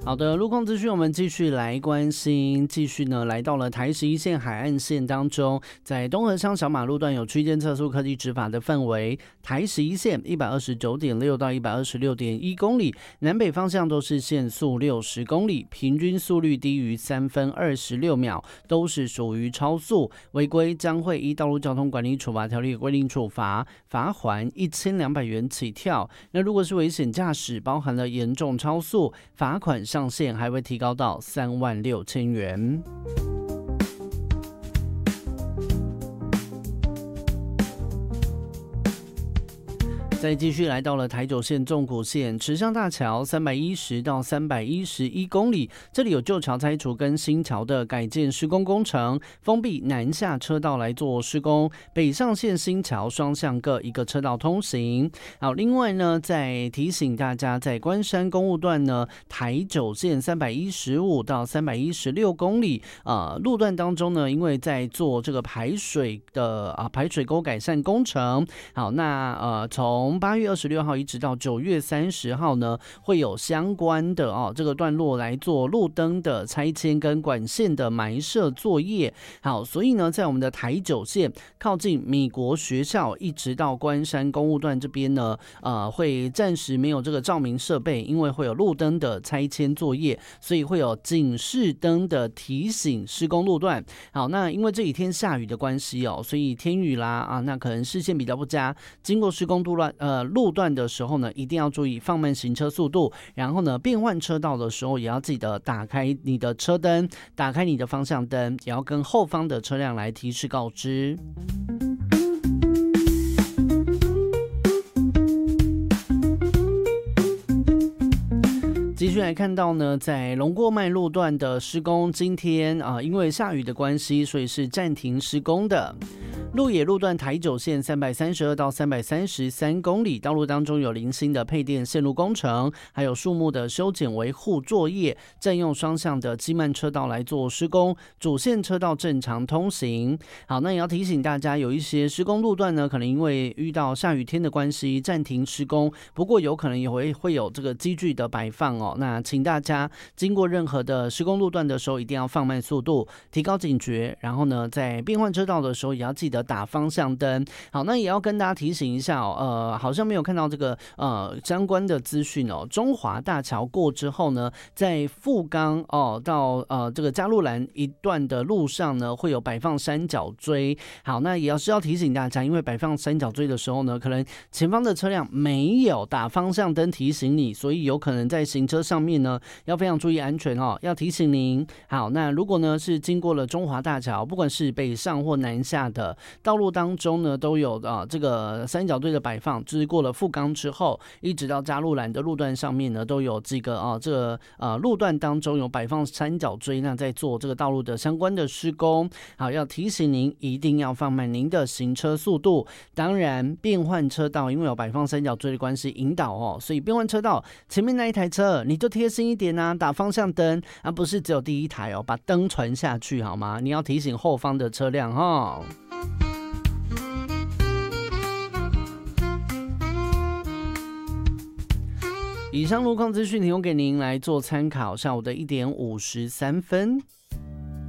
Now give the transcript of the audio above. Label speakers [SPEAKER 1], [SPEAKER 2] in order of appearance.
[SPEAKER 1] 好的，路况资讯我们继续来关心，继续呢来到了台11线海岸线当中，在东河乡小马路段有区间测速科技执法的范围，台11线 129.6 到 126.1 公里，南北方向都是限速60公里，平均速率低于3分26秒，都是属于超速，违规将会依道路交通管理处罚条例规定处罚，罚锾1200元起跳。那如果是危险驾驶，包含了严重超速，罚款上限还会提高到36000元。再继续来到了台九线纵谷线池上大桥310到311公里，这里有旧桥拆除跟新桥的改建施工工程，封闭南下车道来做施工，北上线新桥双向各一个车道通行。好，另外呢，再提醒大家，在关山公路段呢，台九线315到316公里，路段当中呢，因为在做这个排水沟改善工程，好，那从8月26号一直到9月30号呢，会有相关的这个段落来做路灯的拆迁跟管线的埋设作业。好，所以呢，在我们的台九线靠近米国学校一直到关山公路段这边呢，会暂时没有这个照明设备，因为会有路灯的拆迁作业，所以会有警示灯的提醒施工路段。好，那因为这几天下雨的关系所以天雨啦那可能视线比较不佳，经过施工路段的时候呢，一定要注意放慢行车速度，然后呢，变换车道的时候也要记得打开你的车灯，打开你的方向灯，也要跟后方的车辆来提示告知。继续来看到呢，在龙过脉路段的施工，今天因为下雨的关系，所以是暂停施工的。鹿野路段台九线332到333公里，道路当中有零星的配电线路工程，还有树木的修剪维护作业，占用双向的机慢车道来做施工，主线车道正常通行。好，那也要提醒大家，有一些施工路段呢，可能因为遇到下雨天的关系暂停施工，不过有可能也会有这个机具的摆放那请大家经过任何的施工路段的时候，一定要放慢速度，提高警觉，然后呢，在变换车道的时候也要记得打方向灯。好，那也要跟大家提醒一下好像没有看到这个相关的资讯中华大桥过之后呢，在富冈到这个嘉路兰一段的路上呢，会有摆放三角锥。好，那也是要提醒大家，因为摆放三角锥的时候呢，可能前方的车辆没有打方向灯提醒你，所以有可能在行车上面呢要非常注意安全要提醒您。好，那如果呢是经过了中华大桥，不管是北上或南下的道路当中呢，都有这个三角锥的摆放，就是过了富冈之后，一直到嘉路兰的路段上面呢，都有这个这个路段当中有摆放三角锥，那在做这个道路的相关的施工。好，要提醒您一定要放慢您的行车速度。当然，变换车道因为有摆放三角锥的关系引导所以变换车道前面那一台车你就贴心一点打方向灯不是只有第一台把灯传下去好吗？你要提醒后方的车辆以上路况资讯提供给您来做参考，下午的1点53分。